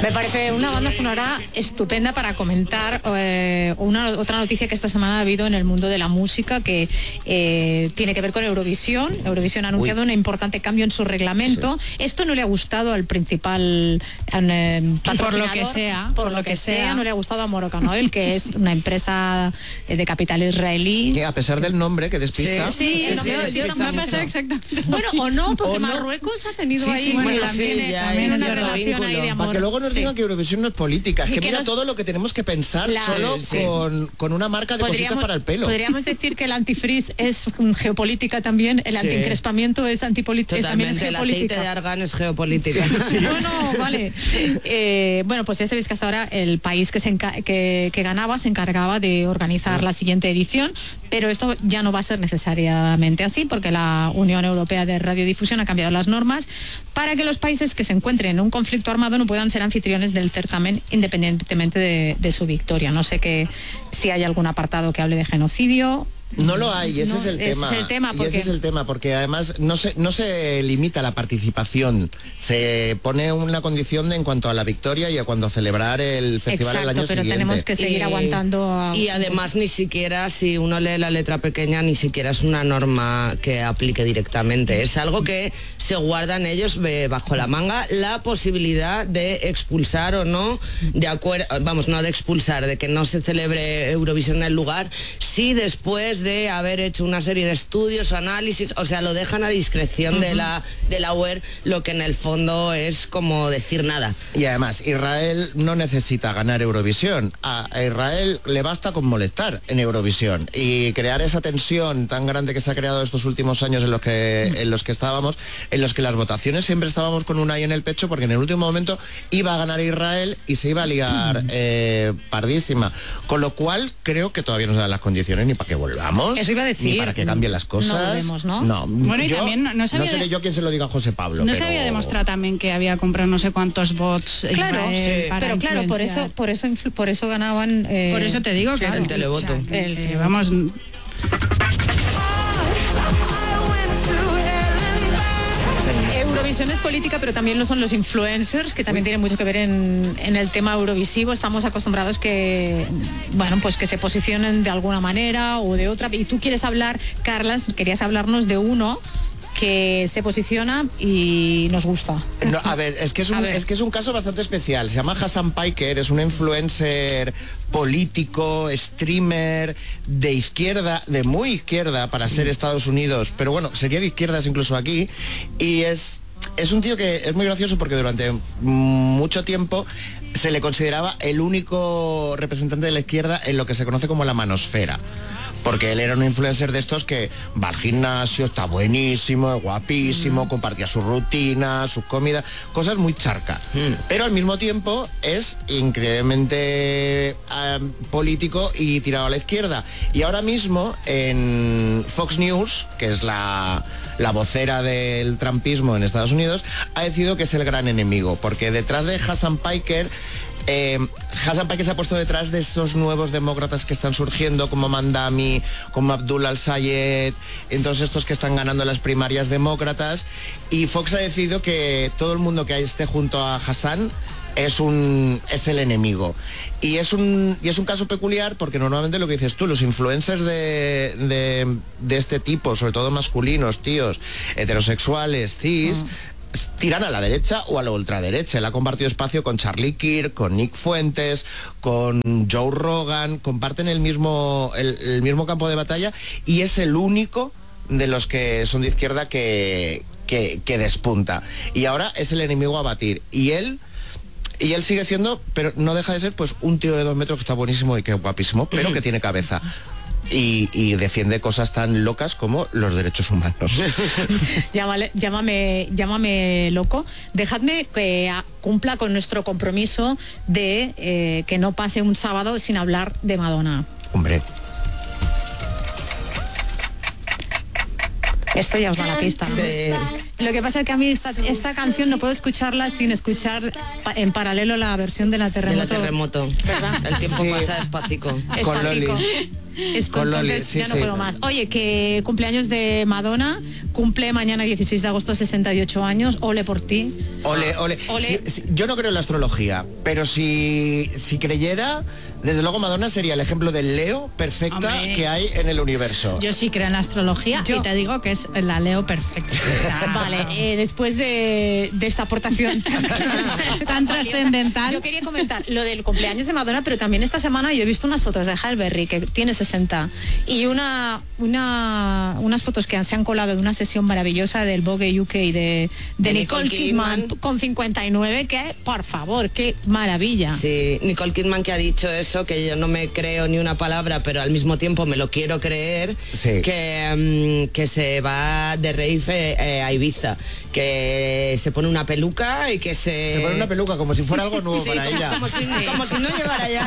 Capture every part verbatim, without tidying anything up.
Me parece una banda sonora estupenda para comentar eh, una otra noticia que esta semana ha habido en el mundo de la música que eh, tiene que ver con Eurovisión. Eurovisión ha anunciado Uy. un importante cambio en su reglamento. Sí. Esto no le ha gustado al principal eh, por lo que sea, por, por lo que, que sea, sea, no le ha gustado a Moroccan Oil, que es una empresa de capital israelí. Que a pesar del nombre que despista. Sí, sí, el nombre sí, despista mucho. Pasa exactamente. Bueno, o no, porque o no. Marruecos ha tenido sí, ahí sí, bueno, también, sí, ya, también una relación ahí de amor. Para que luego nos sí. digan que Eurovisión no es política. Es que, que mira nos... todo lo que tenemos que pensar la... solo sí. con, con una marca de cositas para el pelo. Podríamos decir que el antifreeze es geopolítica también, el sí. antiencrespamiento es antipolítica. También es geopolítica. El aceite de argán es geopolítica. Sí. Bueno, vale. Eh, bueno, pues ya sabéis que hasta ahora el país que, se enca- que, que ganaba se encargaba de organizar sí. la siguiente edición, pero esto ya no va a ser necesariamente así porque la Unión Europea de Radiodifusión ha cambiado las normas para que los países que se encuentren en un conflicto armado no puedan ser anfitriones del certamen independientemente de, de su victoria. No sé que si hay algún apartado que hable de genocidio. No lo hay, ese no, es el ese tema. Es el tema porque... Y ese es el tema, porque además no se, no se limita la participación, se pone una condición de, en cuanto a la victoria y a cuando celebrar el festival. Exacto, el año pero siguiente. Tenemos que seguir y, aguantando. A... Y además ni siquiera, si uno lee la letra pequeña, ni siquiera es una norma que aplique directamente. Es algo que se guardan ellos bajo la manga, la posibilidad de expulsar o no, de acuerdo, vamos, no de expulsar, de que no se celebre Eurovisión en el lugar, si después de haber hecho una serie de estudios o análisis, o sea, lo dejan a discreción uh-huh. de la de la U E R, lo que en el fondo es como decir nada. Y además, Israel no necesita ganar Eurovisión. A Israel le basta con molestar en Eurovisión y crear esa tensión tan grande que se ha creado estos últimos años en los que en los que estábamos, en los que las votaciones siempre estábamos con un ahí en el pecho, porque en el último momento iba a ganar Israel y se iba a liar eh, pardísima. Con lo cual, creo que todavía no se dan las condiciones ni para que volvamos. Eso iba a decir. Ni para que cambien las cosas. No lo vemos, ¿no? No, bueno, y yo, también no, no, no seré de... yo quien se lo diga a José Pablo. No pero... se había demostrado también que había comprado no sé cuántos bots. Claro, Israel, sí. pero claro, por eso, por eso, por eso ganaban. Eh, por eso te digo que claro, el televoto. O sea, que, el, que, vamos. Eurovisión es política, pero también lo son los influencers, que también tienen mucho que ver en, en el tema eurovisivo. Estamos acostumbrados que, bueno, pues que se posicionen de alguna manera o de otra. Y tú quieres hablar, Carlas, querías hablarnos de uno que se posiciona y nos gusta. No, a ver, es que es, un, es que es un caso bastante especial. Se llama Hassan Piker, es un influencer político, streamer de izquierda, de muy izquierda para ser Estados Unidos, pero bueno, sería de izquierdas incluso aquí, y es es un tío que es muy gracioso porque durante mucho tiempo se le consideraba el único representante de la izquierda en lo que se conoce como la manosfera. Porque él era un influencer de estos que va al gimnasio, está buenísimo, guapísimo, mm. compartía sus rutinas, sus comidas, cosas muy charca. Mm. Pero al mismo tiempo es increíblemente uh, político y tirado a la izquierda. Y ahora mismo en Fox News, que es la, la vocera del trumpismo en Estados Unidos, ha decidido que es el gran enemigo. Porque detrás de Hassan Piker... Eh, Hassan Piker se ha puesto detrás de estos nuevos demócratas que están surgiendo, como Mandami, como Abdul Al-Sayed, entonces estos que están ganando las primarias demócratas, y Fox ha decidido que todo el mundo que esté junto a Hassan es un es el enemigo. Y es un y es un caso peculiar porque normalmente lo que dices tú, los influencers de, de, de este tipo, sobre todo masculinos, tíos, heterosexuales, cis, oh. tiran a la derecha o a la ultraderecha. Él ha compartido espacio con Charlie Kirk, con Nick Fuentes, con Joe Rogan, comparten el mismo, el, el mismo campo de batalla, y es el único de los que son de izquierda que, que, que despunta. Y ahora es el enemigo a batir. Y él... Y él sigue siendo, pero no deja de ser, pues un tío de dos metros que está buenísimo y que es guapísimo, pero que tiene cabeza. Y, y defiende cosas tan locas como los derechos humanos. Llámale, llámame, llámame loco. Dejadme que cumpla con nuestro compromiso de eh, que no pase un sábado sin hablar de Madonna. Hombre. Esto ya os da la pista, ¿no? Sí. Lo que pasa es que a mí esta, esta canción no puedo escucharla sin escuchar pa, en paralelo la versión de la Terremoto. De la Terremoto. ¿Verdad? El tiempo sí. pasa despacito. Con Loli. Esto Con Loli, entonces sí, ya no sí. puedo más. Oye, que cumpleaños de Madonna, cumple mañana dieciséis de agosto, sesenta y ocho años, ole por ti. Ole, ole. Ole. Si- si- yo no creo en la astrología, pero si, si creyera, desde luego Madonna sería el ejemplo del Leo perfecta Hombre. que hay en el universo. Yo sí creo en la astrología Yo- y te digo que es la Leo perfecta. O sea, Vale, eh, después de, de esta aportación tan, Tan trascendental. yo quería comentar lo del cumpleaños de Madonna, pero también esta semana yo he visto unas fotos de Halle Berry, que tiene sesenta, y una, una unas fotos que se han colado de una sesión maravillosa del Vogue U K de, de, De Nicole, Nicole Kidman, Kidman. con cincuenta y nueve, que por favor, qué maravilla. Sí, Nicole Kidman, que ha dicho eso, que yo no me creo ni una palabra, pero al mismo tiempo me lo quiero creer, Sí. que, mm, que se va de rave eh, a Ibiza, que se pone una peluca y que se... Se pone una peluca como si fuera algo nuevo Sí, para como, ella. como si, como si no llevara ya.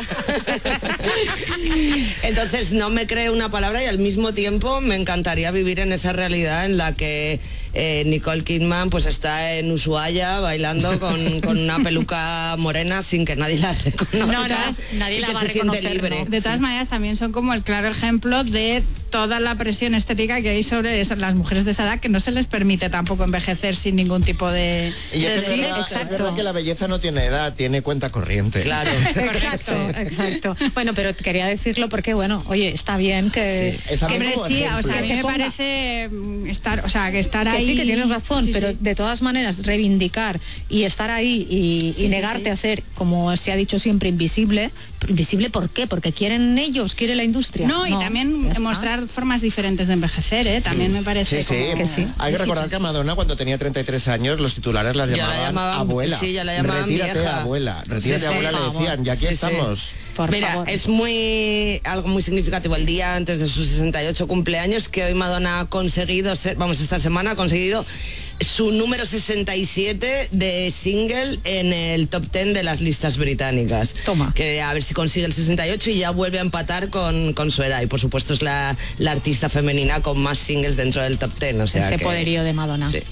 Entonces no me creo una palabra y al mismo tiempo me encantaría vivir en esa realidad en la que eh, Nicole Kidman pues está en Ushuaia bailando con, con una peluca morena sin que nadie la reconozca. No, no, nadie y la que va se a siente reconocer, libre. ¿no? De todas maneras, también son como el claro ejemplo de toda la presión estética que hay sobre esas- las mujeres de esa edad, que no se les permite tampoco envejecer sin ningún tipo de... Y es, de- que es sí, verdad, es exacto. verdad que la belleza no tiene edad, tiene cuenta corriente. Claro. Exacto, exacto. Bueno, pero quería decirlo porque, bueno, oye, está bien que... Sí, está que bien Hombre, como sí, ejemplo. o sea, a Que mí se me ponga. parece mm, estar, o sea, que estar Que ahí... sí, que tienes razón, Sí, pero sí. de todas maneras reivindicar y estar ahí y, y Sí, sí, negarte sí. a ser, como se ha dicho siempre, invisible. ¿Invisible por qué? Porque quieren ellos, quiere la industria. No, y también ya está. mostrar formas diferentes de envejecer, ¿eh? También me parece Sí, sí. como... Que sí. Hay que recordar que a Madonna cuando tenía treinta y tres años los titulares las Ya la llamaban, llamaban- abuela. sí, ya la llamaban Retírate, vieja. abuela. Retírate, Sí, sí. abuela, le Por decían. Y aquí Sí, sí. estamos. Por Mira, favor. es muy algo muy significativo el día antes de sus sesenta y ocho cumpleaños que hoy Madonna ha conseguido ser, vamos, esta semana ha conseguido su número sesenta y siete de single en el top diez de las listas británicas. Toma. Que a ver si consigue el sesenta y ocho y ya vuelve a empatar con, con su edad. Y por supuesto es la, la artista femenina con más singles dentro del top diez. O sea Ese que- poderío de Madonna. Sí.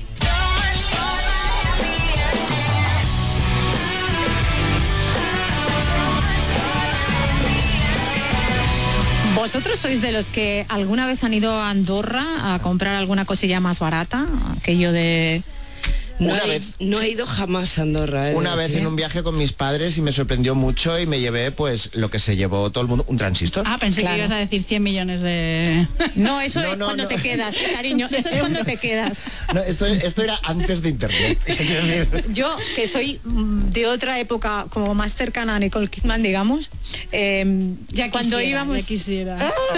¿Vosotros sois de los que alguna vez han ido a Andorra a comprar alguna cosilla más barata? Aquello de... No, Una he, vez. no he ido jamás a Andorra. ¿eh? Una vez Sí. en un viaje con mis padres y me sorprendió mucho y me llevé pues lo que se llevó todo el mundo, un transistor. Ah, pensé Claro. que ibas a decir cien millones de... No, eso No, es no, cuando no. te quedas, cariño. Eso es cuando te quedas. No, esto, esto era antes de internet. Quiero decir, Yo, que soy mm, de otra época como más cercana a Nicole Kidman, digamos, eh, Ya cuando quisiera, íbamos... ya quisiera.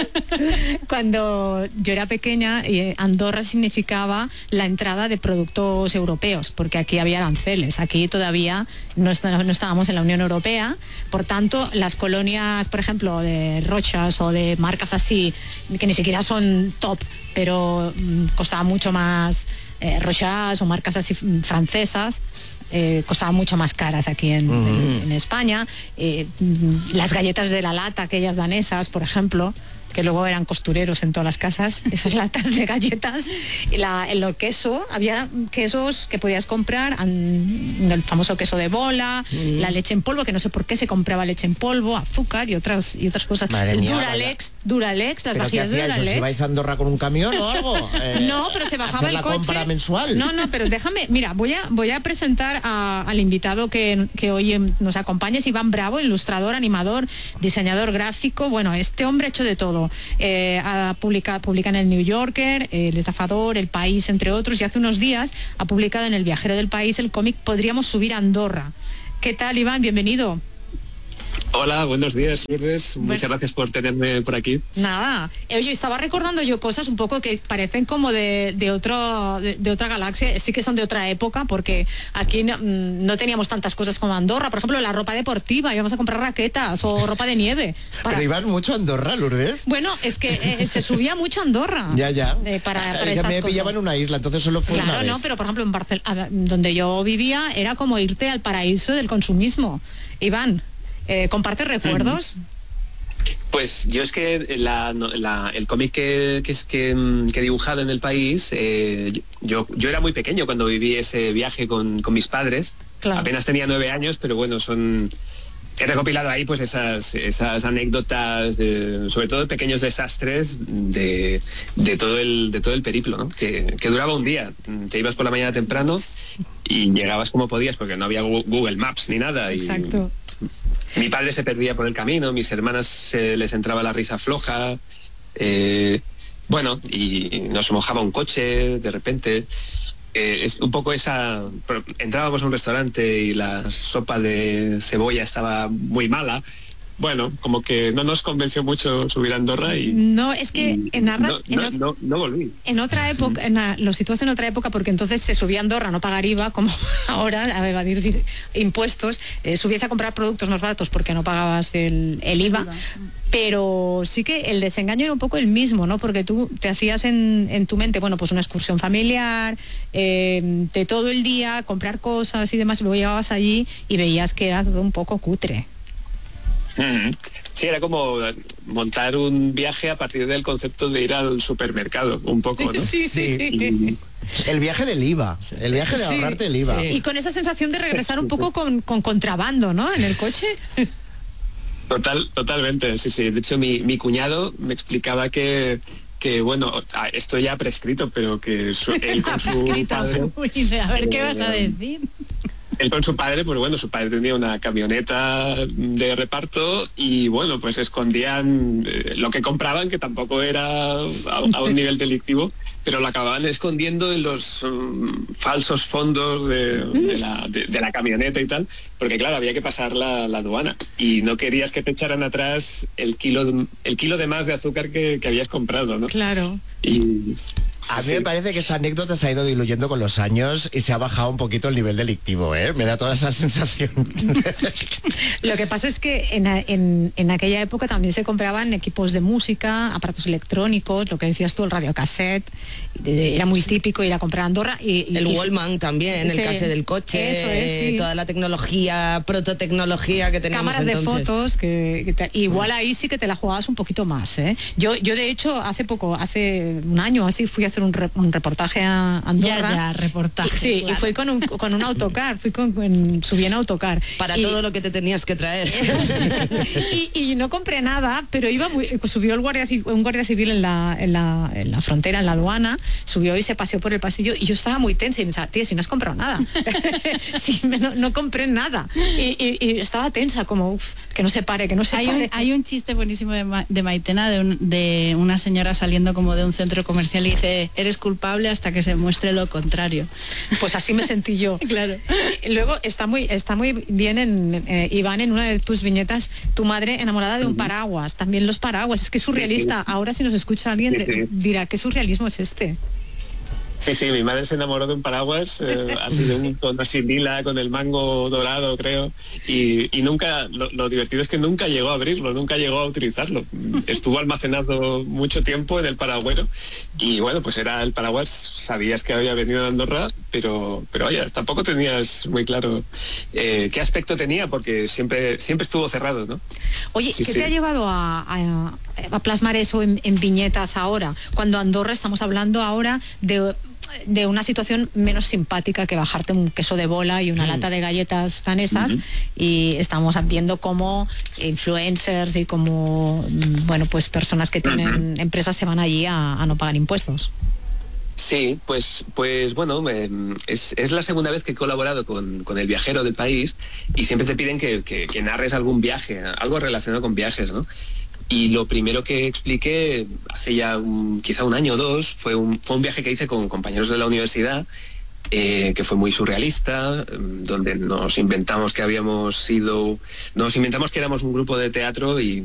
Cuando yo era pequeña, eh, Andorra significaba la entrada de productos europeos, porque aquí había aranceles. Aquí todavía no, está- no estábamos en la Unión Europea. Por tanto, las colonias, por ejemplo, de Rochas o de marcas así, que ni siquiera son top, pero mm, costaba mucho más, eh, Rochas o marcas así mm, francesas, eh, costaban mucho más caras aquí en, en- en España. Eh, mm, las galletas de la lata, aquellas danesas, por ejemplo, que luego eran costureros en todas las casas, esas latas de galletas. Y la, en lo queso, había quesos que podías comprar, an- el famoso queso de bola, la leche en polvo, que no sé por qué se compraba leche en polvo, azúcar y otras y otras cosas. Madre El mía, Duralex, Duralex, las ¿Pero qué vajillas de hacíais? ¿Os Duralex. ibais a Andorra con un camión o algo? Eh, No, pero se bajaba hacer el la coche. compra mensual. No, no, pero déjame, mira, voy a voy a presentar a- al invitado que, que hoy em, nos acompaña, es Iván Bravo, ilustrador, animador, diseñador gráfico. Bueno, este hombre ha hecho de todo. Eh, ha publicado, publica en el New Yorker, El Estafador, El País, entre otros, y hace unos días ha publicado en El Viajero del País el cómic Podríamos subir a Andorra. ¿Qué tal, Iván? Bienvenido. Hola, buenos días, Lourdes. Muchas Bueno. gracias por tenerme por aquí. Nada. Eh, Oye, estaba recordando yo cosas un poco que parecen como de, de otro de, de otra galaxia, sí que son de otra época, porque aquí no, mm, no teníamos tantas cosas como Andorra. Por ejemplo, la ropa deportiva, íbamos a comprar raquetas o ropa de nieve. para- Pero iban mucho a Andorra, Lourdes. Bueno, es que eh, se subía mucho a Andorra. Ya, ya. eh, para, para Es que estas me cosas. pillaba en una isla, entonces solo fue una Claro, vez. no, pero por ejemplo en Barcelona, donde yo vivía, era como irte al paraíso del consumismo. Iván, eh, ¿comparte recuerdos? Pues yo es que la- no, la- el cómic que, que, es- que, mm, que he dibujado en el país, eh, yo, yo era muy pequeño cuando viví ese viaje con, con mis padres. Claro. Apenas tenía nueve años, pero bueno, son he recopilado ahí pues esas, esas anécdotas, de, sobre todo de pequeños desastres de, de, todo, el, de todo el periplo, ¿no? que, que duraba un día. Te ibas por la mañana temprano y llegabas como podías porque no había Google Maps ni nada. Y Exacto. Mi padre se perdía por el camino, mis hermanas se les entraba la risa floja, eh, bueno, y nos mojaba un coche de repente. Eh, es un poco esa... Entrábamos a un restaurante y la sopa de cebolla estaba muy mala. Bueno, como que no nos convenció mucho subir a Andorra y... No, es que en Arras... No, en, no, no, no volví. En otra época, en la, lo situas en otra época porque entonces se subía a Andorra a no pagar I V A, como ahora, a evadir impuestos, eh, subiese a comprar productos más baratos porque no pagabas el, el I V A. Pero sí que el desengaño era un poco el mismo, ¿no? Porque tú te hacías en, en tu mente, bueno, pues una excursión familiar, eh, de todo el día, comprar cosas y demás, y luego llegabas allí y veías que era todo un poco cutre. Sí, era como montar un viaje a partir del concepto de ir al supermercado, un poco, ¿no? Sí, sí, sí. Y el viaje del I V A, el viaje de ahorrarte el I V A. Sí. Y con esa sensación de regresar un poco con, con contrabando, ¿no? En el coche. Total, totalmente, sí, sí. De hecho, mi, mi cuñado me explicaba que, que, bueno, esto ya ha prescrito, pero que su, él con su padre... Uy, a ver, ¿qué vas a decir? Él con su padre, pues bueno, su padre tenía una camioneta de reparto y bueno, pues escondían eh, lo que compraban, que tampoco era a, a un nivel delictivo, pero lo acababan escondiendo en los um, falsos fondos de, de, la, de, de la camioneta y tal, porque claro, había que pasar la, la aduana y no querías que te echaran atrás el kilo de, el kilo de más de azúcar que, que habías comprado, ¿no? Claro. Y... A mí me parece que esta anécdota se ha ido diluyendo con los años y se ha bajado un poquito el nivel delictivo, ¿eh? Me da toda esa sensación. Lo que pasa es que en, en, en aquella época también se compraban equipos de música, aparatos electrónicos, lo que decías tú, el radiocassette, era muy típico ir a comprar a Andorra. Y, y el y, Wallman también, sí, el case del coche, eso es, sí. Toda la tecnología, prototecnología que teníamos cámaras entonces. de fotos, que, que te, igual ahí sí que te la jugabas un poquito más, ¿eh? Yo, yo de hecho, hace poco, hace un año así, fui a hacer un, re, un reportaje a Andorra. Ya, ya, reportaje. Sí, claro. Y fui con un, con un autocar, fui con, con, subí en autocar. Para y, todo lo que te tenías que traer. y, y no compré nada, pero iba muy, subió el guardia, un guardia civil en la, en, la, en la frontera, en la aduana, subió y se paseó por el pasillo y yo estaba muy tensa y me decía, tía, si no has comprado nada. Sí, no, no compré nada. Y, y, y estaba tensa, como, uf, que no se pare, que no se hay pare. Un, hay un chiste buenísimo de, Ma, de Maitena, de, un, de una señora saliendo como de un centro comercial y dice, eres culpable hasta que se muestre lo contrario. Pues así me sentí yo. Claro. Y luego está muy, está muy bien, en, eh, Iván, en una de tus viñetas, tu madre enamorada de un paraguas. También los paraguas, es que es surrealista. Ahora si nos escucha alguien de, dirá, ¿qué surrealismo es este? Sí, sí, mi madre se enamoró de un paraguas, eh, así de un tono así lila, con el mango dorado, creo, y, y nunca, lo, lo divertido es que nunca llegó a abrirlo, nunca llegó a utilizarlo. Estuvo almacenado mucho tiempo en el paragüero y bueno, pues era el paraguas, sabías que había venido de Andorra, pero, pero oye, tampoco tenías muy claro eh, qué aspecto tenía, porque siempre, siempre estuvo cerrado, ¿no? Oye, sí, ¿qué sí. te ha llevado a, a, a plasmar eso en, en viñetas ahora? Cuando Andorra, estamos hablando ahora de... de una situación menos simpática que bajarte un queso de bola y una mm. lata de galletas danesas, mm-hmm. y estamos viendo cómo influencers y como, bueno, pues personas que tienen mm-hmm. empresas se van allí a, a no pagar impuestos. Sí, pues, pues bueno, me, es, es la segunda vez que he colaborado con, con El Viajero del País y siempre te piden que, que, que narres algún viaje, algo relacionado con viajes, ¿no? Y lo primero que expliqué hace ya un, quizá un año o dos fue un, fue un viaje que hice con compañeros de la universidad, eh, que fue muy surrealista, donde nos inventamos que habíamos sido, nos inventamos que éramos un grupo de teatro y